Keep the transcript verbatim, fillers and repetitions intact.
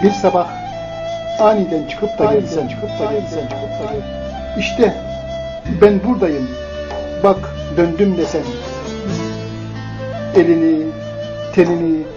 Bir sabah aniden çıkıp da gelsen, çıkıp da gelsen, çıkıp da gelsen. İşte ben buradayım, bak döndüm desen. Elini, tenini,